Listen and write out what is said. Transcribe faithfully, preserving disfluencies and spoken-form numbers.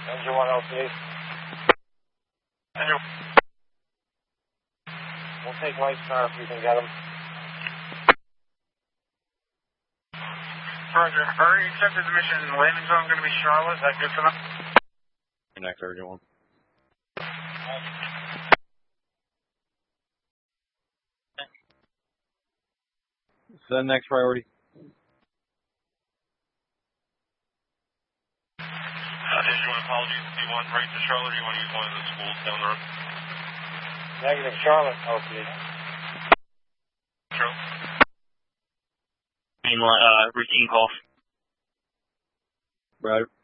Engine one L T. Engine. We'll take light star if we can get them. Roger. Already accepted the mission. Landing zone going to be Charlotte. Is that good for them? Next, Urgent one. The next priority. Uh, did you want apologies? Do you want right to Charlotte or do you want to use one of the schools down the road? Negative, Charlotte, L T. Charlotte. Uh, routine call. Roger.